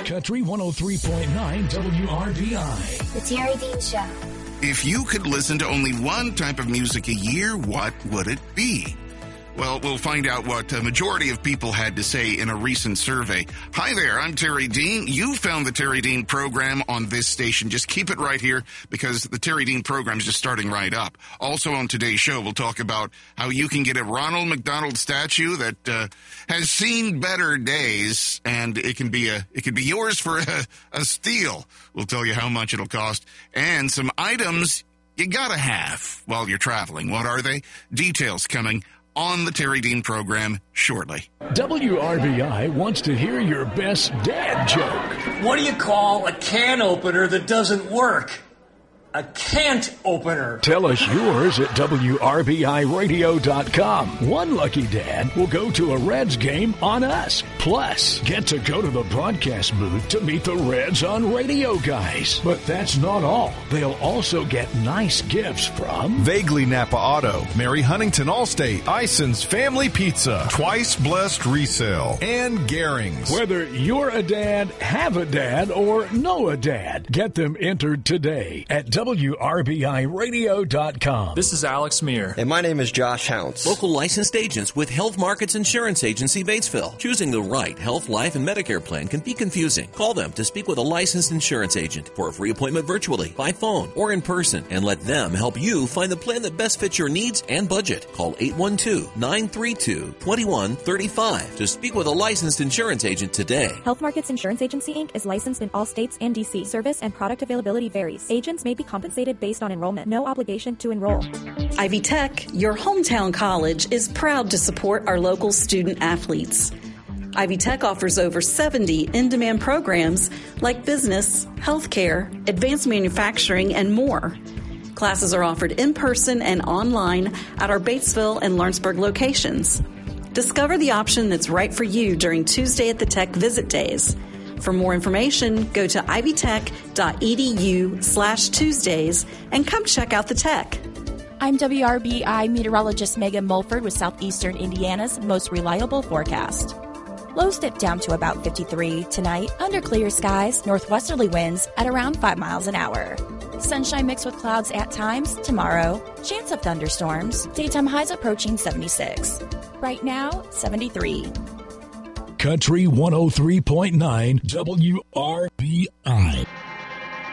Country 103.9 WRBI. The Terry Dean Show. If you could listen to only one type of music a year, what would it be? Well, we'll find out what a majority of people had to say in a recent survey. Hi there, I'm Terry Dean. You found the Terry Dean program on this station. Just keep it right here because the Terry Dean program is just starting right up. Also on today's show, we'll talk about how you can get a Ronald McDonald statue that has seen better days, and it can be yours for a steal. We'll tell you how much it'll cost, and some items you gotta have while you're traveling. What are they? Details coming on the Terry Dean program shortly. WRBI wants to hear your best dad joke. What do you call a can opener that doesn't work? A can't opener. Tell us yours at WRBIRadio.com. One lucky dad will go to a Reds game on us. Plus, get to go to the broadcast booth to meet the Reds on Radio guys. But that's not all. They'll also get nice gifts from Vaguely Napa Auto, Mary Huntington Allstate, Ison's Family Pizza, Twice Blessed Resale, and Gehring's. Whether you're a dad, have a dad, or know a dad, get them entered today at WRBIRadio.com. This is Alex Meir. And my name is Josh Hounts. Local licensed agents with Health Markets Insurance Agency, Batesville. Choosing the right health, life, and Medicare plan can be confusing. Call them to speak with a licensed insurance agent for a free appointment virtually, by phone, or in person, and let them help you find the plan that best fits your needs and budget. Call 812-932-2135 to speak with a licensed insurance agent today. Health Markets Insurance Agency, Inc. is licensed in all states and D.C. Service and product availability varies. Agents may be compensated based on enrollment. No obligation to enroll. Ivy Tech, your hometown college, is proud to support our local student athletes. Ivy Tech offers over 70 in-demand programs like business, healthcare, advanced manufacturing, and more. Classes are offered in person and online at our Batesville and Lawrenceburg locations. Discover the option that's right for you during Tuesday at the Tech Visit Days. For more information, go to ivytech.edu/Tuesdays and come check out the Tech. I'm WRBI meteorologist Megan Mulford with Southeastern Indiana's most reliable forecast. Lows dip down to about 53 tonight under clear skies, northwesterly winds at around 5 miles an hour. Sunshine mixed with clouds at times tomorrow. Chance of thunderstorms. Daytime highs approaching 76. Right now, 73. Country 103.9 WRBI.